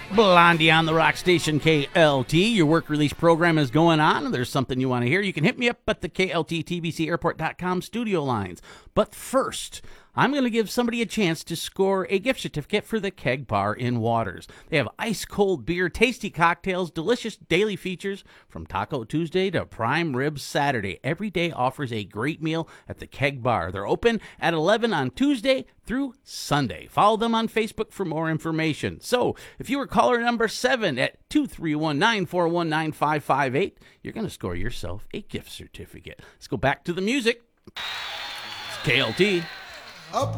Blondie on the rock station KLT. Your work release program is going on. If there's something you want to hear, you can hit me up at the KLTTBCAirport.com studio lines. But first, I'm going to give somebody a chance to score a gift certificate for the Keg Bar in Waters. They have ice-cold beer, tasty cocktails, delicious daily features from Taco Tuesday to Prime Rib Saturday. Every day offers a great meal at the Keg Bar. They're open at 11 on Tuesday through Sunday. Follow them on Facebook for more information. So, if you were caller number 7 at 231-941-9558, you're going to score yourself a gift certificate. Let's go back to the music. It's KLT. Up